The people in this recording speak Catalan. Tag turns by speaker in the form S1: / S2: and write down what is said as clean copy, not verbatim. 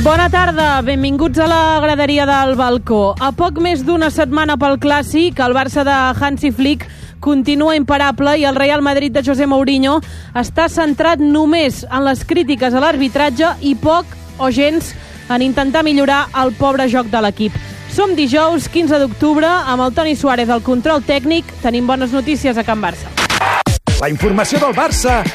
S1: Bona tarda, benvinguts a la graderia del balcó. A poc més d'una setmana pel Clàssic, el Barça de Hansi Flick continua imparable i el Real Madrid de José Mourinho està centrat només en les crítiques a l'arbitratge i poc o gens en intentar millorar el pobre joc de l'equip. Som dijous 15 d'octubre amb el Toni Suárez al control tècnic. Tenim bones notícies a Can Barça.
S2: La informació del Barça